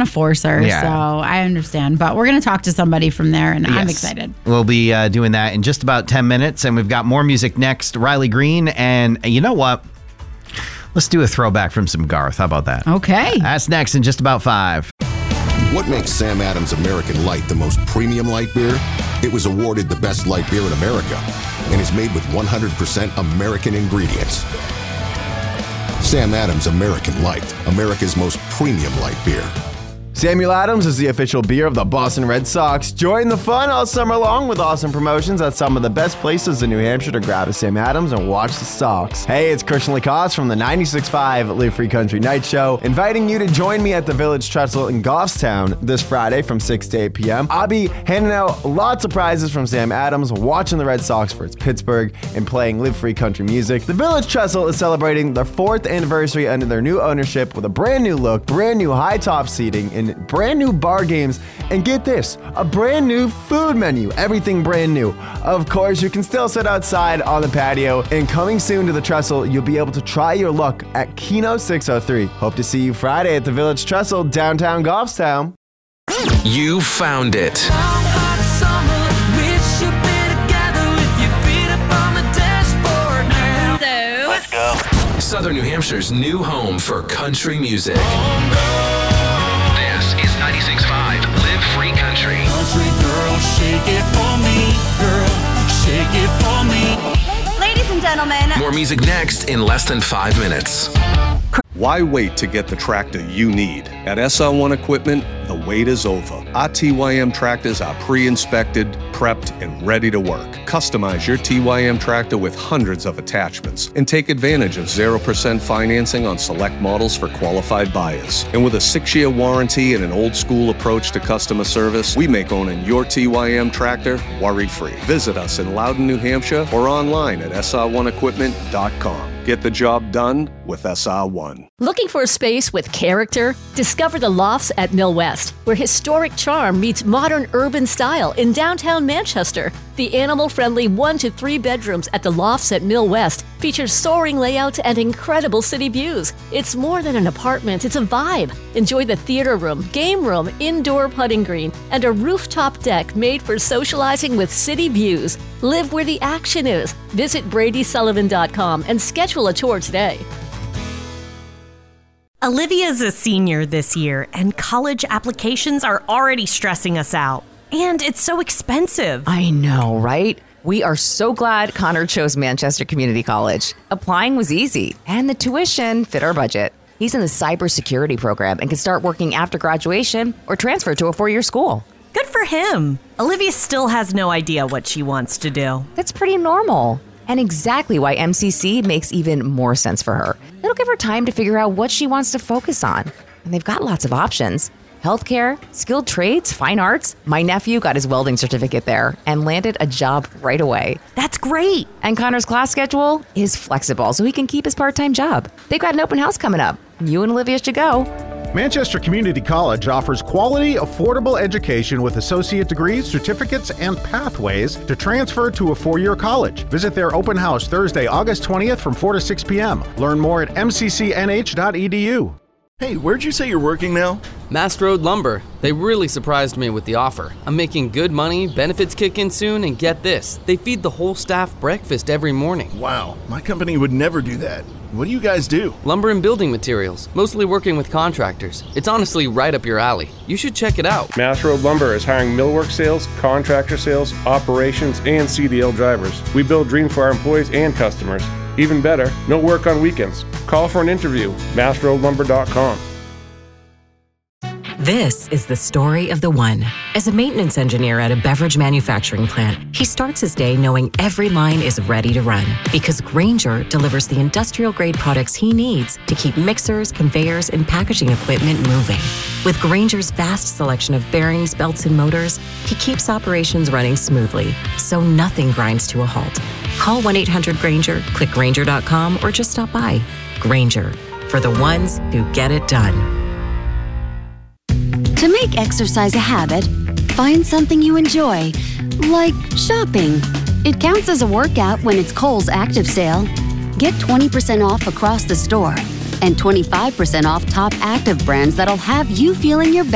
to force her, Yeah. so I understand. But we're going to talk to somebody from there, and I'm excited. We'll be doing that in just about 10 minutes, and we've got more music next. Riley Green, and you know what? Let's do a throwback from some Garth. How about that? Okay. That's next in just about 5. What makes Sam Adams American Light the most premium light beer? It was awarded the best light beer in America and is made with 100% American ingredients. Sam Adams American Light, America's most premium light beer. Samuel Adams is the official beer of the Boston Red Sox. Join the fun all summer long with awesome promotions at some of the best places in New Hampshire to grab a Sam Adams and watch the Sox. Hey, it's Christian Lacoste from the 96.5 Live Free Country Night Show, inviting you to join me at the Village Trestle in Goffstown this Friday from 6 to 8 p.m. I'll be handing out lots of prizes from Sam Adams, watching the Red Sox versus Pittsburgh, and playing Live Free Country music. The Village Trestle is celebrating their 4th anniversary under their new ownership with a brand new look, brand new high top seating, and brand new bar games, and get this, a brand new food menu, everything brand new. Of course, you can still sit outside on the patio, and coming soon to the Trestle, you'll be able to try your luck at Keno 603. Hope to see you Friday at the Village Trestle, downtown Goffstown. You found it. Let's go. Southern New Hampshire's new home for country music. This is 96.5 Live Free Country. Country girl, shake it for me. Girl, shake it for me. Ladies and gentlemen. More music next in less than 5 minutes. Why wait to get the tractor you need? At SR1 Equipment, the wait is over. Our TYM tractors are pre-inspected, prepped, and ready to work. Customize your TYM tractor with hundreds of attachments and take advantage of 0% financing on select models for qualified buyers. And with a 6-year warranty and an old-school approach to customer service, we make owning your TYM tractor worry-free. Visit us in Loudon, New Hampshire, or online at sr1equipment.com. Get the job done with SR1. Looking for a space with character? Discover the Lofts at Mill West, where historic charm meets modern urban style in downtown Manchester. The animal-friendly 1 to 3 bedrooms at the Lofts at Mill West features soaring layouts and incredible city views. It's more than an apartment, it's a vibe. Enjoy the theater room, game room, indoor putting green, and a rooftop deck made for socializing with city views. Live where the action is. Visit BradySullivan.com and schedule a tour today. Olivia's a senior this year, and college applications are already stressing us out. And it's so expensive. I know, right? We are so glad Connor chose Manchester Community College. Applying was easy, and the tuition fit our budget. He's in the cybersecurity program and can start working after graduation or transfer to a 4-year school. Good for him. Olivia still has no idea what she wants to do. That's pretty normal. And exactly why MCC makes even more sense for her. It'll give her time to figure out what she wants to focus on. And they've got lots of options. Healthcare, skilled trades, fine arts. My nephew got his welding certificate there and landed a job right away. That's great. And Connor's class schedule is flexible, so he can keep his part-time job. They've got an open house coming up. You and Olivia should go. Manchester Community College offers quality, affordable education with associate degrees, certificates, and pathways to transfer to a 4-year college. Visit their open house Thursday, August 20th from 4 to 6 p.m. Learn more at mccnh.edu. Hey, where'd you say you're working now? Mast Road Lumber. They really surprised me with the offer. I'm making good money, benefits kick in soon, and get this, they feed the whole staff breakfast every morning. Wow, my company would never do that. What do you guys do? Lumber and building materials, mostly working with contractors. It's honestly right up your alley. You should check it out. Mast Road Lumber is hiring millwork sales, contractor sales, operations, and CDL drivers. We build dreams for our employees and customers. Even better, no work on weekends. Call for an interview, mastroadlumber.com. This is the story of the one. As a maintenance engineer at a beverage manufacturing plant, he starts his day knowing every line is ready to run because Grainger delivers the industrial-grade products he needs to keep mixers, conveyors, and packaging equipment moving. With Grainger's vast selection of bearings, belts, and motors, he keeps operations running smoothly, so nothing grinds to a halt. Call 1-800-GRAINGER, click Grainger.com, or just stop by. Grainger, for the ones who get it done. To make exercise a habit, find something you enjoy, like shopping. It counts as a workout when it's Kohl's Active Sale. Get 20% off across the store and 25% off top active brands that'll have you feeling your best.